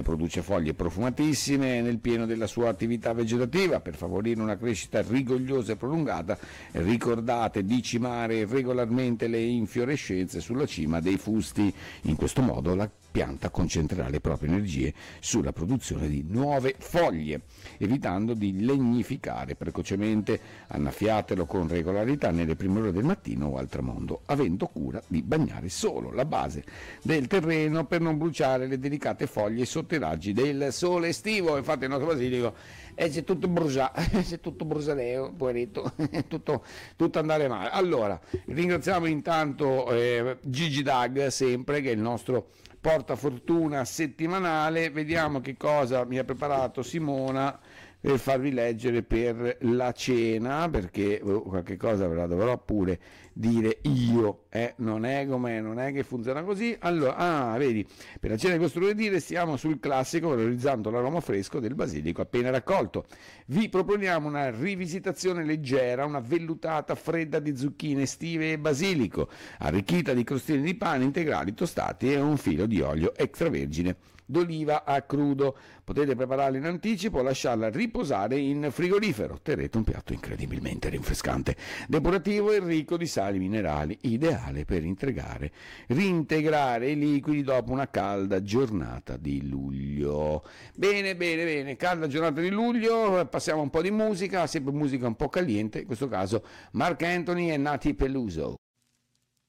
produce foglie profumatissime nel pieno della sua attività vegetativa. Per favorire una crescita rigogliosa e prolungata, ricordate di cimare regolarmente le infiorescenze sulla cima dei fusti. In questo modo la pianta concentrerà le proprie energie sulla produzione di nuove foglie, evitando di legnificare precocemente. Annaffiatelo con regolarità nelle prime ore del mattino o al tramonto, avendo cura di bagnare solo la base del terreno per non bruciare le delicate foglie sotto i raggi del sole estivo. Infatti il nostro basilico c'è tutto bruciato, c'è tutto bruciateo, poveretto, tutto andare male. Allora, ringraziamo intanto Gigi Dag, sempre, che è il nostro portafortuna settimanale. Vediamo che cosa mi ha preparato Simona per farvi leggere per la cena, perché qualche cosa ve la dovrò pure dire io, non è che funziona così. Allora, vedi, per la cena di questo lunedì restiamo sul classico, valorizzando l'aroma fresco del basilico appena raccolto. Vi proponiamo una rivisitazione leggera, una vellutata fredda di zucchine estive e basilico, arricchita di crostini di pane integrali tostati e un filo di olio extravergine d'oliva a crudo. Potete prepararla in anticipo o lasciarla riposare in frigorifero. Otterrete un piatto incredibilmente rinfrescante, depurativo e ricco di sali minerali, ideale per reintegrare i liquidi dopo una calda giornata di luglio. Bene, calda giornata di luglio, passiamo un po' di musica, sempre musica un po' caliente, in questo caso Marc Anthony e Nati Peluso.